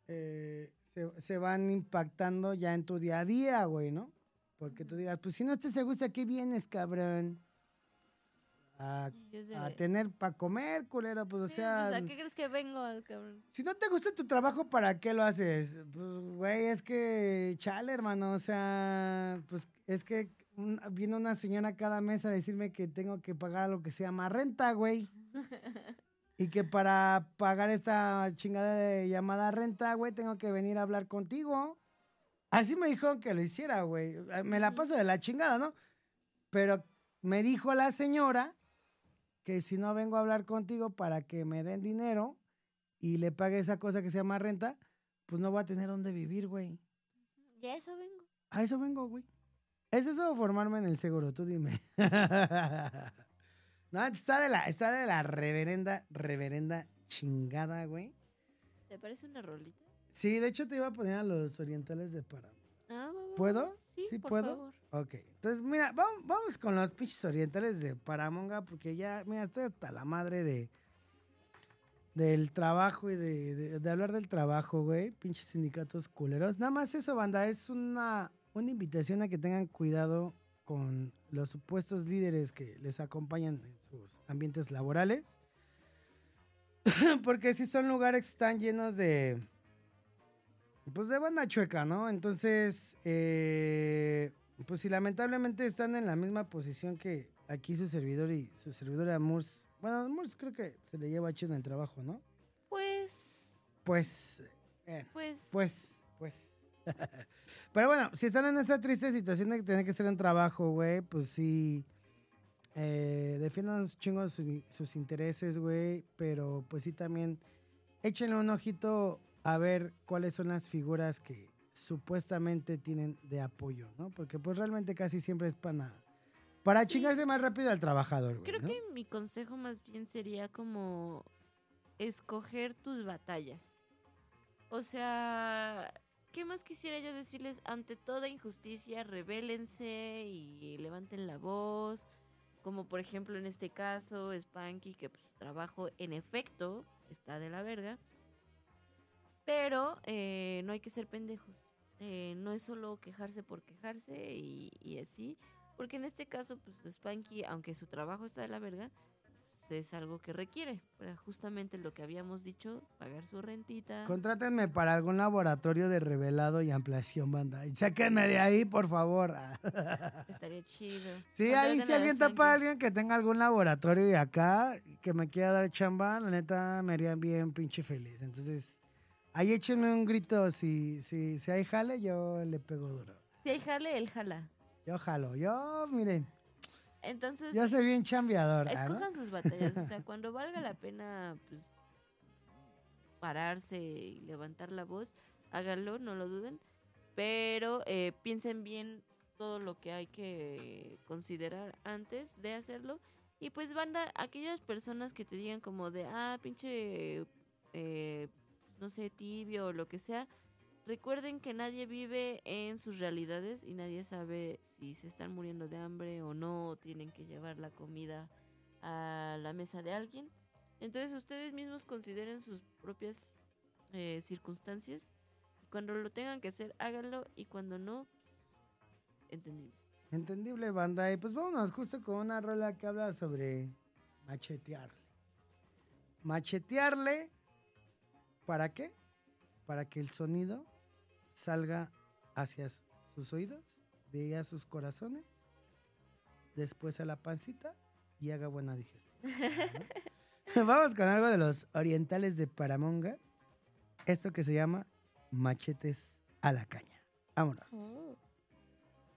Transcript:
se van impactando ya en tu día a día, güey, ¿no? Porque tú dirás, pues si no te gusta, ¿qué vienes, cabrón? A, Y yo a de... tener para comer, culero, pues o Sí, pues sea, ¿a qué crees que vengo, cabrón? si no te gusta tu trabajo, ¿para qué lo haces? Pues, güey, es que, chale, hermano, o sea, pues es que viene una señora cada mes a decirme que tengo que pagar lo que se llama renta, güey. Y que para pagar esta chingada de llamada renta, güey, tengo que venir a hablar contigo. Así me dijeron que lo hiciera, güey. Me la Ujú. paso de la chingada, ¿no? Pero me dijo la señora que si no vengo a hablar contigo para que me den dinero y le pague esa cosa que se llama renta, pues no voy a tener dónde vivir, güey. Y a eso vengo. A eso vengo, güey. ¿Es eso o formarme en el seguro? Tú dime. No, está de la reverenda chingada, güey. ¿Te parece una rolita? Sí, de hecho te iba a poner a los orientales de Páramo. Ah, va, va, va, va. ¿Puedo? Sí, ¿Sí por puedo? favor. Ok. Entonces, mira, vamos con los pinches orientales de Paramonga, porque ya, mira, estoy hasta la madre del trabajo y de hablar del trabajo, güey. Pinches sindicatos culeros. Nada más eso, banda, es una invitación a que tengan cuidado con los supuestos líderes que les acompañan en sus ambientes laborales. Porque si son lugares que están llenos pues de banda chueca, ¿no? Entonces, pues si lamentablemente están en la misma posición que aquí su servidor y su servidora Murs. Bueno, Murs creo que se le lleva chido en el trabajo, ¿no? Pues, Pues, eh, pues, pues. Pero bueno, si están en esa triste situación de que tener que hacer un trabajo, güey, pues sí, defiendan un chingo sus intereses, güey, pero pues sí también échenle un ojito a ver cuáles son las figuras que supuestamente tienen de apoyo, ¿no? Porque pues realmente casi siempre es para sí. chingarse más rápido al trabajador, güey, Creo que ¿no? mi consejo más bien sería como escoger tus batallas. O sea, ¿qué más quisiera yo decirles? Ante toda injusticia, rebélense y levanten la voz. Como por ejemplo en este caso, Spanky, que pues, su trabajo en efecto está de la verga. Pero no hay que ser pendejos. No es solo quejarse por quejarse y así. Porque en este caso, pues Spanky, aunque su trabajo está de la verga, pues, es algo que requiere. Para justamente lo que habíamos dicho, pagar su rentita. Contrátenme para algún laboratorio de revelado y ampliación, banda. Y sáquenme de ahí, por favor. Estaría chido. Sí, ahí si Contraten a alguien tapa a Spanky. alguien que tenga algún laboratorio y acá, que me quiera dar chamba, la neta me haría bien pinche feliz. Entonces, ahí échenme un grito. Si hay jale, yo le pego duro. Si hay jale, él jala. Yo jalo. Miren, yo Entonces, soy bien chambeador, ¿no? escojan sus batallas. O sea, cuando valga la pena, pues, pararse y levantar la voz, háganlo, no lo duden. Pero piensen bien todo lo que hay que considerar antes de hacerlo. Y pues banda, aquellas personas que te digan como de, pinche, no sé, tibio o lo que sea, recuerden que nadie vive en sus realidades y nadie sabe si se están muriendo de hambre o no, o tienen que llevar la comida a la mesa de alguien. Entonces ustedes mismos consideren sus propias circunstancias. Cuando lo tengan que hacer, háganlo y cuando no, entendible. Entendible, banda. Y pues vámonos justo con una rola que habla sobre machetearle. Machetearle, ¿para qué? Para que el sonido salga hacia sus oídos, de ahí a sus corazones, después a la pancita y haga buena digestión. ¿No? Vamos con algo de los orientales de Paramonga. Esto que se llama machetes a la caña. Vámonos. Oh.